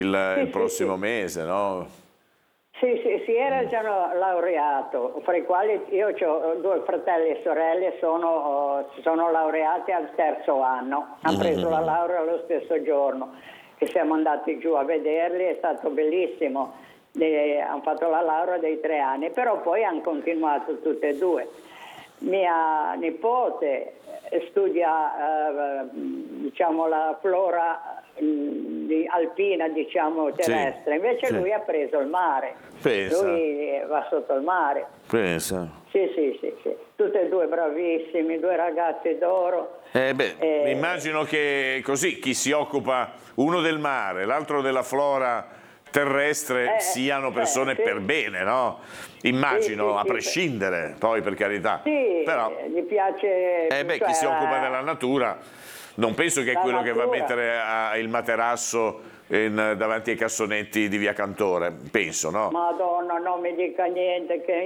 il prossimo mese, no? Sì, si era già laureato, fra i quali io ho 2 fratelli e sorelle, sono laureati al 3° anno, hanno preso la laurea lo stesso giorno, che siamo andati giù a vederli, è stato bellissimo, hanno fatto la laurea dei 3 anni, però poi hanno continuato tutte e 2. Mia nipote studia diciamo la flora alpina, diciamo terrestre, invece lui ha preso il mare. Pensa. Lui va sotto il mare. Pensa. Sì. Tutti e 2 bravissimi, 2 ragazzi d'oro. Immagino che così chi si occupa, uno del mare, l'altro della flora terrestre, siano persone per bene, no? Immagino, a prescindere, poi per carità. Sì, però gli piace... chi si occupa della natura, non penso che è quello che va a mettere il materasso davanti ai cassonetti di via Cantore, penso, no? Madonna, non mi dica niente, che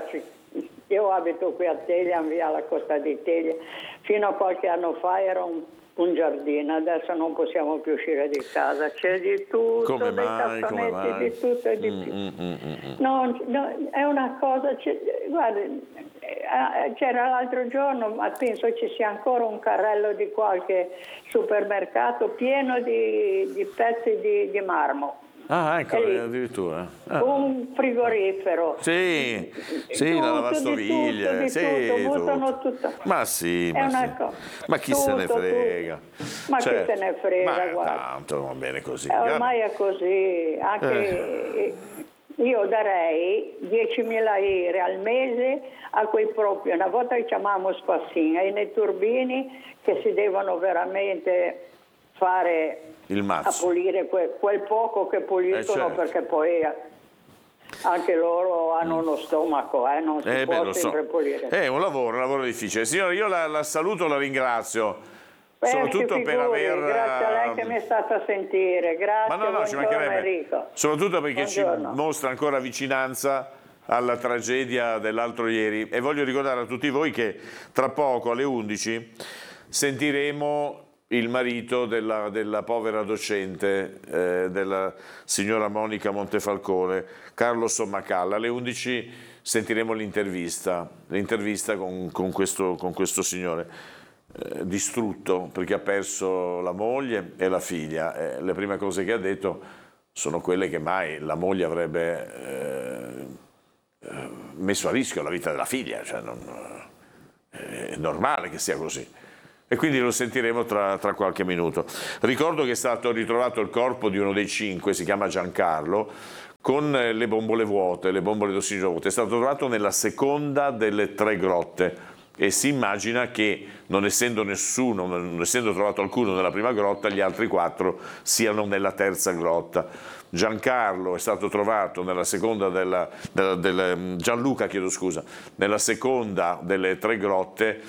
io abito qui a Teglia, in via la Costa di Teglia. Fino a qualche anno fa era un giardino, adesso non possiamo più uscire di casa, c'è di tutto, dei cassonetti, di tutto e di più. No, è una cosa, guardi, c'era l'altro giorno, ma penso ci sia ancora un carrello di qualche supermercato pieno di pezzi di marmo. Ah, ecco, addirittura. Un frigorifero. Sì, la lavastoviglie. Buttano tutto. Ma sì, ma chi se ne frega? Ma chi se ne frega, ma guarda. tanto va bene così. Ormai è così, anche io darei 10.000 lire al mese a quei propri, una volta che chiamavamo spazzini, ai netturbini che si devono veramente fare a pulire quel poco che puliscono, certo. Perché poi anche loro hanno uno stomaco, non si può sempre pulire. È un lavoro difficile. Signora, io la saluto, la ringrazio. Soprattutto per aver... Grazie a lei che mi è stata a sentire, grazie. Ma no, ci mancherebbe. Enrico. Soprattutto perché ci mostra ancora vicinanza alla tragedia dell'altro ieri, e voglio ricordare a tutti voi che tra poco alle 11 sentiremo il marito della povera docente, della signora Monica Montefalcone, Carlo Sommacalla. Alle 11 sentiremo l'intervista con questo signore distrutto perché ha perso la moglie e la figlia. Le prime cose che ha detto sono quelle che mai la moglie avrebbe messo a rischio la vita della figlia, cioè è normale che sia così. E quindi lo sentiremo tra qualche minuto. Ricordo che è stato ritrovato il corpo di uno dei 5, si chiama Giancarlo, con le bombole vuote, le bombole d'ossigeno vuote. È stato trovato nella seconda delle 3 grotte e si immagina che, non essendo trovato alcuno nella prima grotta, gli altri 4 siano nella terza grotta. Giancarlo è stato trovato nella seconda Gianluca, nella seconda delle 3 grotte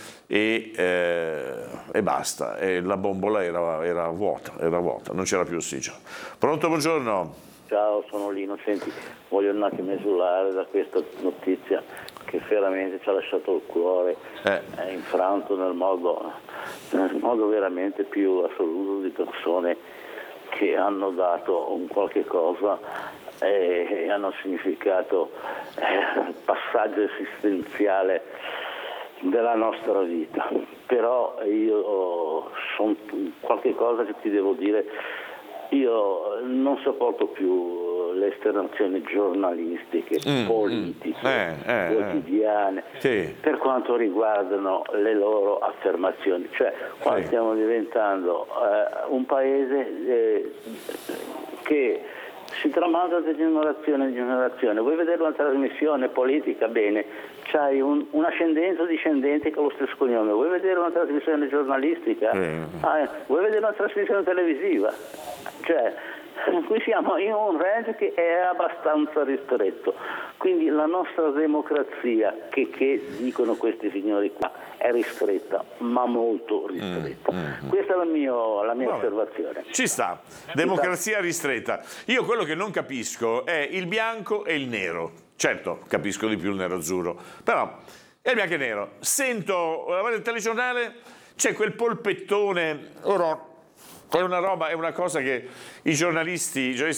e basta, e la bombola era vuota, non c'era più ossigeno. Pronto, buongiorno. Ciao, sono Lino. Senti, voglio un attimo esulare da questa notizia che veramente ci ha lasciato il cuore, è infranto nel modo veramente più assoluto, di persone che hanno dato un qualche cosa e hanno significato il passaggio esistenziale della nostra vita. Però io sono qualche cosa che ti devo dire. Io non sopporto più le esternazioni giornalistiche, politiche, quotidiane, per quanto riguardano le loro affermazioni. Cioè, qua stiamo diventando un paese che si tramanda da generazione in generazione. Vuoi vedere una trasmissione politica? Bene, c'hai un'ascendenza discendente con lo stesso cognome. Vuoi vedere una trasmissione giornalistica? Vuoi vedere una trasmissione televisiva? Cioè, qui siamo in un range che è abbastanza ristretto, quindi la nostra democrazia, che dicono questi signori qua, è ristretta, ma molto ristretta. Questa è la mia osservazione. Ci sta, democrazia ristretta. Io quello che non capisco è il bianco e il nero. Certo, capisco di più il nero-azzurro, però è il bianco e nero. Sento il telegiornale, c'è quel polpettone, è una cosa che i giornalisti